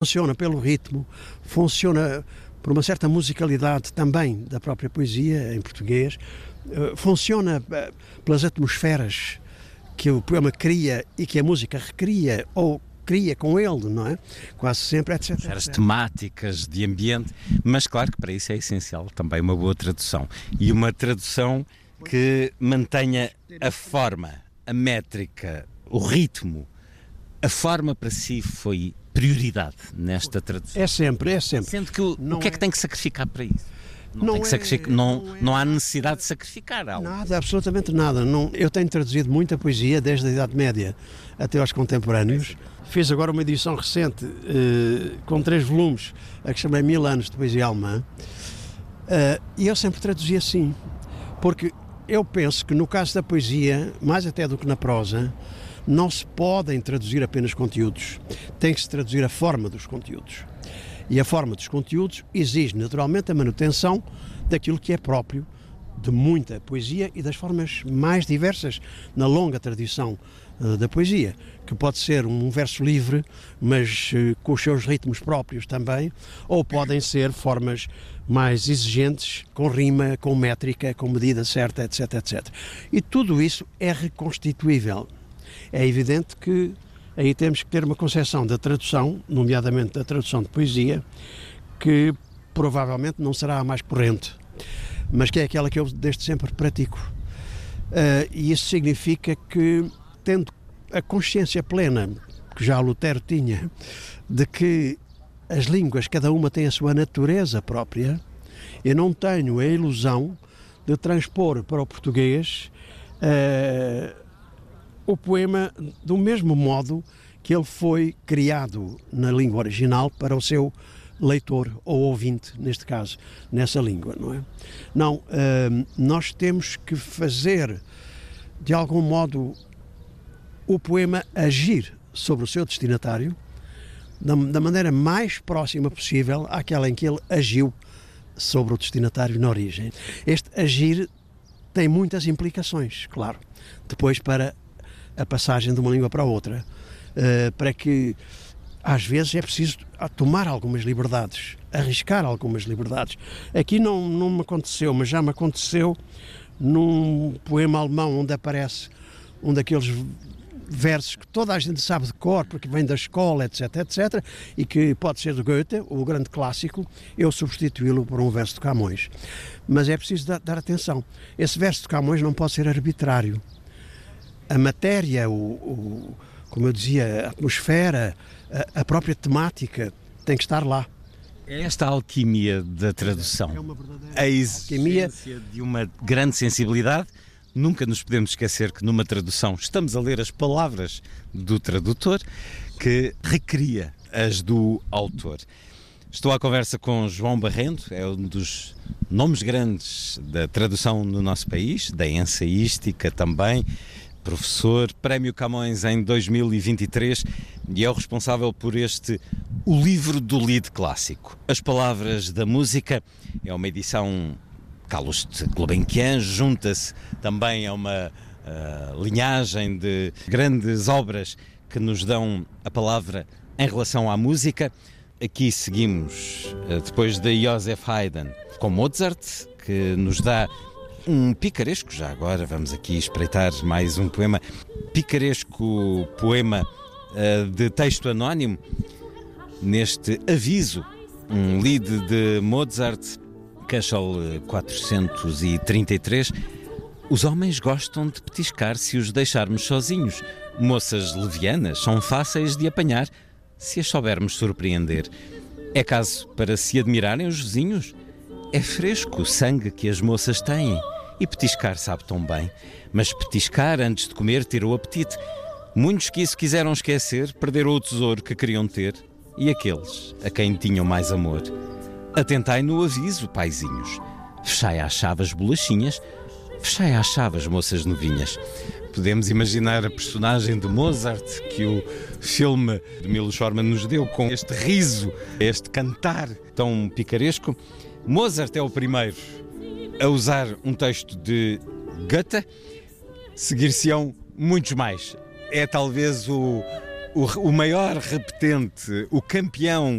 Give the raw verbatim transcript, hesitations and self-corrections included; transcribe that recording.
Funciona pelo ritmo, funciona por uma certa musicalidade também da própria poesia em português, funciona pelas atmosferas que o poema cria e que a música recria ou cria com ele, não é? Quase sempre, etcétera. Atmosferas temáticas, de ambiente, mas claro que para isso é essencial também uma boa tradução. E uma tradução que mantenha a forma, a métrica, o ritmo. A forma para si foi prioridade nesta tradução? É sempre, é sempre. Sendo que o, o que é que tem que sacrificar para isso? Não, Não tem que é- sacrificar, não, não é- não há necessidade de sacrificar algo. Nada, absolutamente nada. Não, eu tenho traduzido muita poesia desde a Idade Média até aos contemporâneos. Fiz agora uma edição recente eh, com três volumes, a que chamei Mil Anos de Poesia Alemã, eh, e eu sempre traduzi assim, porque eu penso que no caso da poesia, mais até do que na prosa, não se podem traduzir apenas conteúdos, tem que se traduzir a forma dos conteúdos. E a forma dos conteúdos exige naturalmente a manutenção daquilo que é próprio de muita poesia e das formas mais diversas na longa tradição uh, da poesia, que pode ser um verso livre, mas uh, com os seus ritmos próprios também, ou podem ser formas mais exigentes, com rima, com métrica, com medida certa, etc, etcétera. E tudo isso é reconstituível. É evidente que aí temos que ter uma concepção da tradução, nomeadamente da tradução de poesia, que provavelmente não será a mais corrente, mas que é aquela que eu desde sempre pratico. Uh, e isso significa que, tendo a consciência plena, que já Lutero tinha, de que as línguas, cada uma tem a sua natureza própria, eu não tenho a ilusão de transpor para o português uh, o poema do mesmo modo que ele foi criado na língua original para o seu leitor ou ouvinte, neste caso, nessa língua, não é? Não, uh, nós temos que fazer, de algum modo, o poema agir sobre o seu destinatário da, da maneira mais próxima possível àquela em que ele agiu sobre o destinatário na origem. Este agir tem muitas implicações, claro, depois para a passagem de uma língua para a outra, uh, para que às vezes é preciso tomar algumas liberdades, arriscar algumas liberdades. Aqui não, não me aconteceu, mas já me aconteceu num poema alemão onde aparece um daqueles versos que toda a gente sabe de cor, porque vem da escola, etc, etcétera, e que pode ser de Goethe, o grande clássico, eu substituí-lo por um verso de Camões. Mas é preciso dar, dar atenção. Esse verso de Camões não pode ser arbitrário. A matéria, o, o, como eu dizia, a atmosfera, a, a própria temática tem que estar lá. É esta alquimia da tradução, É uma verdadeira a exigência alquimia de uma grande sensibilidade. Nunca nos podemos esquecer que numa tradução estamos a ler as palavras do tradutor, que recria as do autor. Estou à conversa com João Barrendo, é um dos nomes grandes da tradução no nosso país, da ensaística também, professor, Prémio Camões em dois mil e vinte e três, e é o responsável por este O Livro do Lied Clássico. As Palavras da Música é uma edição Calouste Gulbenkian, junta-se também a uma uh, linhagem de grandes obras que nos dão a palavra em relação à música. Aqui seguimos, uh, depois de Joseph Haydn, com Mozart, que nos dá um picaresco, já agora vamos aqui espreitar mais um poema, picaresco poema uh, de texto anónimo, neste aviso, um lied de Mozart, Köchel quatrocentos e trinta e três. Os homens gostam de petiscar se os deixarmos sozinhos. Moças levianas são fáceis de apanhar se as soubermos surpreender. É caso para se admirarem os vizinhos? É fresco o sangue que as moças têm e petiscar sabe tão bem, mas petiscar antes de comer tira o apetite. Muitos que isso quiseram esquecer perderam o tesouro que queriam ter e aqueles a quem tinham mais amor. Atentai no aviso, paizinhos. Fechai às chaves bolachinhas, fechai às chaves, moças novinhas. Podemos imaginar a personagem de Mozart que o filme de Milos Forman nos deu, com este riso, este cantar tão picaresco. Mozart é o primeiro a usar um texto de Goethe, seguir-se-ão muitos mais. É talvez o o, o maior repetente, o campeão